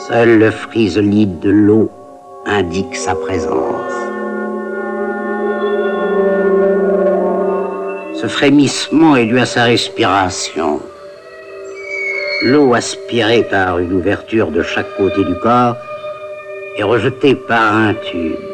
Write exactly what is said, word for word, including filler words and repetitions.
Seul le frisolide de l'eau indique sa présence. Ce frémissement est dû à sa respiration. L'eau aspirée par une ouverture de chaque côté du corps est rejetée par un tube.